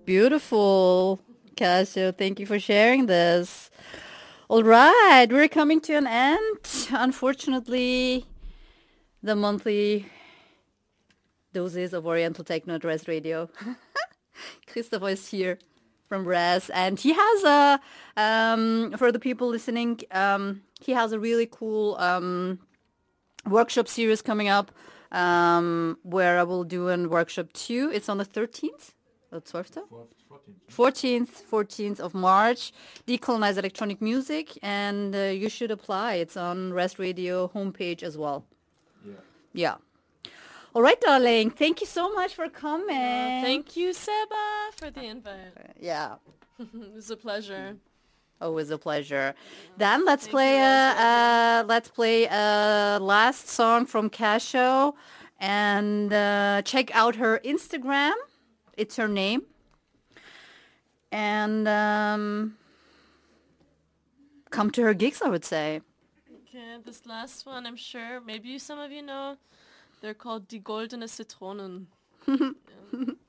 Beautiful, Casio. Thank you for sharing this. All right, we're coming to an end. Unfortunately, the monthly doses of Oriental Techno at Res Radio. Christopher is here from Res, and he has for the people listening, he has a really cool workshop series coming up where I will do a workshop too. It's on the 13th, or 12th? 14th of March, Decolonize Electronic Music, and you should apply. It's on Rest Radio homepage as well. Yeah. All right, darling. Thank you so much for coming. Thank you, Seba, for the invite. Yeah. It was a pleasure. Always a pleasure. Then let's play a last song from Casio, and check out her Instagram. It's her name. And come to her gigs, I would say. Okay, this last one, I'm sure maybe some of you know. They're called Die Goldene Zitronen. Yeah.